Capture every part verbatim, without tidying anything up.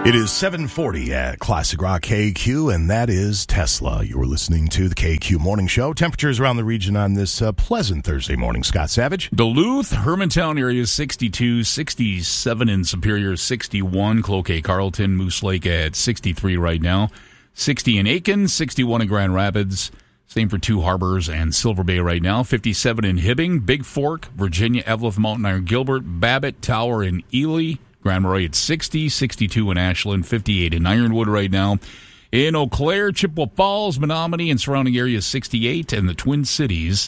It is seven forty at Classic Rock K Q, and that is Tesla. You were listening to the K Q Morning Show. Temperatures around the region on this uh, pleasant Thursday morning. Scott Savage. Duluth, Hermantown area sixty-two, sixty-seven in Superior, sixty-one. Cloquet, Carlton, Moose Lake at sixty-three right now. sixty in Aiken, sixty-one in Grand Rapids. Same for Two Harbors and Silver Bay right now. fifty-seven in Hibbing, Big Fork, Virginia, Evelyn, Mountain Iron, Gilbert, Babbitt, Tower, and Ely. Grand Marais at sixty, sixty-two in Ashland, fifty-eight in Ironwood right now. In Eau Claire, Chippewa Falls, Menominee, and surrounding areas sixty-eight, and the Twin Cities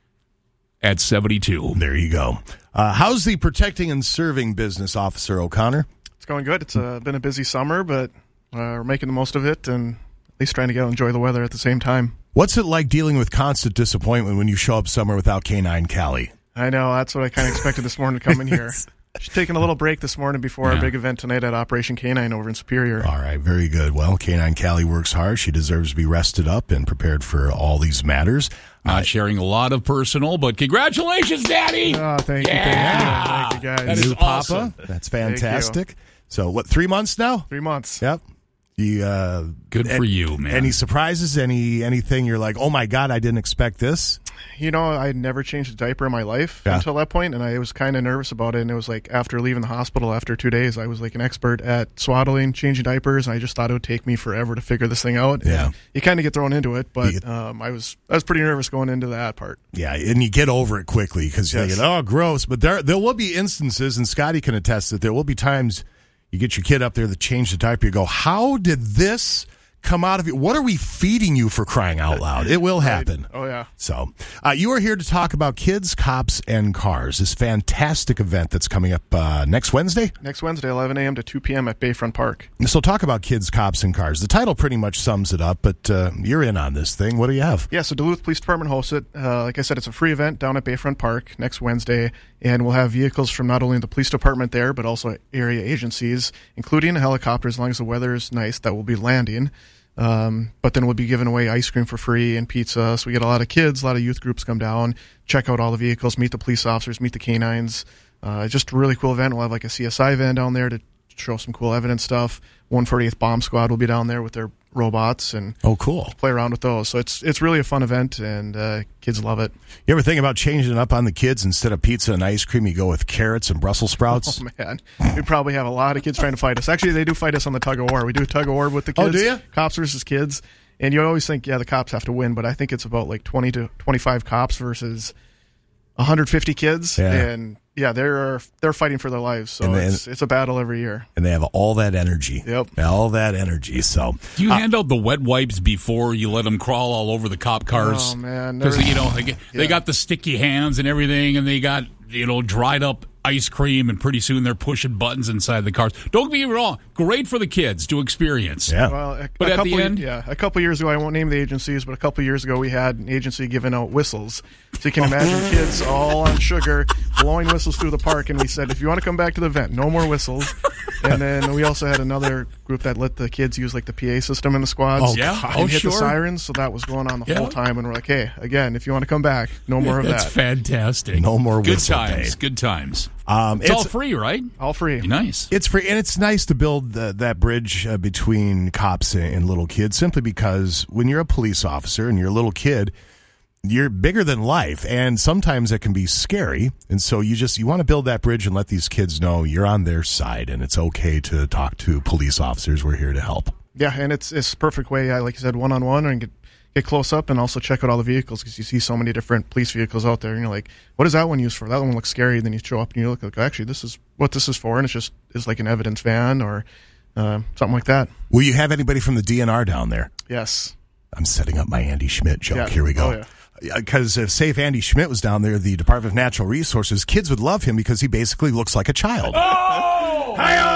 at seventy-two. There you go. Uh, how's the protecting and serving business, Officer O'Connor? It's going good. It's uh, been a busy summer, but uh, we're making the most of it and at least trying to go enjoy the weather at the same time. What's it like dealing with constant disappointment when you show up somewhere without K nine Callie? I know. That's what I kind of expected this morning to come in here. She's taking a little break this morning before Yeah. our big event tonight at Operation K nine over in Superior. All right, very good. Well, K nine Callie works hard. She deserves to be rested up and prepared for all these matters. Not sharing a lot of personal, but congratulations, Daddy! Oh, thank you. Yeah. Thank you. Thank you, guys. That is New awesome. Papa. That's fantastic. So, what, three months now? Three months. Yep. You, uh, Good for you, man. Any surprises? Any anything you're like, oh my God, I didn't expect this? You know, I had never changed a diaper in my life Yeah. until that point, and I was kind of nervous about it. And it was like after leaving the hospital after two days, I was like an expert at swaddling, changing diapers, and I just thought it would take me forever to figure this thing out. Yeah. And you kind of get thrown into it, but You get- um, I was I was pretty nervous going into that part. Yeah, and you get over it quickly because you Yes. think, oh, gross. But there there will be instances, and Scotty can attest that there will be times you get your kid up there that change the diaper. You go, how did this come out of you? What are we feeding you, for crying out loud? It will happen. Oh, yeah. So, uh, you are here to talk about Kids, Cops, and Cars, this fantastic event that's coming up uh, next Wednesday. Next Wednesday, eleven a.m. to two p.m. at Bayfront Park. So, talk about Kids, Cops, and Cars. The title pretty much sums it up, but uh, you're in on this thing. What do you have? Yeah, so Duluth Police Department hosts it. Uh, like I said, it's a free event down at Bayfront Park next Wednesday, and we'll have vehicles from not only the police department there, but also area agencies, including a helicopter, as long as the weather is nice, that will be landing. Um, but then we'll be giving away ice cream for free and pizza. So we get a lot of kids, a lot of youth groups come down, check out all the vehicles, meet the police officers, meet the canines. Uh, just a really cool event. We'll have like a C S I van down there to show some cool evidence stuff. one forty-eighth Bomb Squad will be down there with their robots and Oh, cool. play around with those. So it's it's really a fun event, and uh, kids love it. You ever think about changing it up on the kids? Instead of pizza and ice cream, you go with carrots and Brussels sprouts? Oh, man. We probably have a lot of kids trying to fight us. Actually, they do fight us on the tug of war. We do a tug of war with the kids. Oh, do you? Cops versus kids. And you always think, yeah, the cops have to win, but I think it's about like twenty to twenty-five cops versus one hundred fifty kids. Yeah. And, yeah, they're they're fighting for their lives. So And then- it's, it's a battle every year. And they have all that energy. Yep. All that energy. So, Do you uh, hand out the wet wipes before you let them crawl all over the cop cars? Oh, man. Because, There- you know, they, get- they Yeah. got the sticky hands and everything, and they got, you know, dried up ice cream, and pretty soon they're pushing buttons inside the cars. Don't get me wrong. Great for the kids to experience. yeah. Well, a, But a at the couple, end- yeah, a couple years ago, I won't name the agencies, but a couple years ago, we had an agency giving out whistles. So you can imagine kids all on sugar, blowing whistles through the park. And we said, if you want to come back to the event, no more whistles. And then we also had another group that let the kids use like the P A system in the squads. Oh, Yeah. And Oh, hit sure. the sirens, so that was going on the Yeah. whole time. And we're like, hey, again, if you want to come back, no more of That's that. fantastic. No more Good whistle times. day. Good times. Um, It's, all it's, free, right? All free. Nice. it's free, and it's nice to build the, that bridge uh, between cops and, and little kids, simply because when you're a police officer and you're a little kid, you're bigger than life, and sometimes it can be scary. And so you just you want to build that bridge and let these kids know you're on their side, and it's okay to talk to police officers. We're here to help. Yeah, and it's it's a perfect way, I like you said, one on one, and get get close up, and also check out all the vehicles because you see so many different police vehicles out there, and you're like, what is that one used for? That one looks scary. Then you show up and you look like, actually, this is what this is for, and it's just is like an evidence van or uh, something like that. Will you have anybody from the D N R down there? Yes. I'm setting up my Andy Schmidt joke. Yeah. Here we go. Oh, yeah. Because if, say, if Andy Schmidt was down there, the Department of Natural Resources, kids would love him because he basically looks like a child. Oh!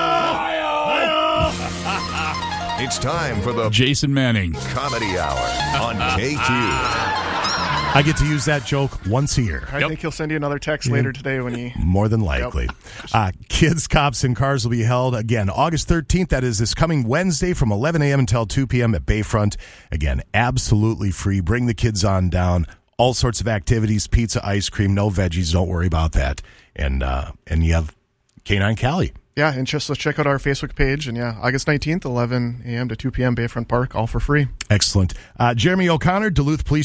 It's time for the Jason Manning. Comedy Hour on K Q. I get to use that joke once a year. I Yep. think he'll send you another text later today when he. More than likely. Uh, Kids, Cops, and Cars will be held again August thirteenth. That is this coming Wednesday from eleven a.m. until two p.m. at Bayfront. Again, absolutely free. Bring the kids on down. All sorts of activities, pizza, ice cream, no veggies. Don't worry about that. And uh, and you have K nine Callie Yeah, and just so check out our Facebook page. And yeah, August nineteenth, eleven a.m. to two p.m. Bayfront Park, all for free. Excellent. Uh, Jeremy O'Connor, Duluth Police